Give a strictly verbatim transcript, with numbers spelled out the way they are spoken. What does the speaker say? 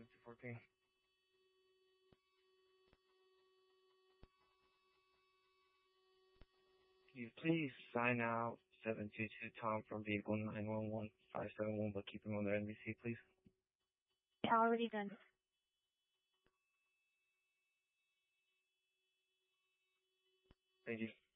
seven two fourteen. Can you please sign out seven two two Tom from vehicle nine one one five seven one, but keep him on the N B C, please? Already done. Thank you.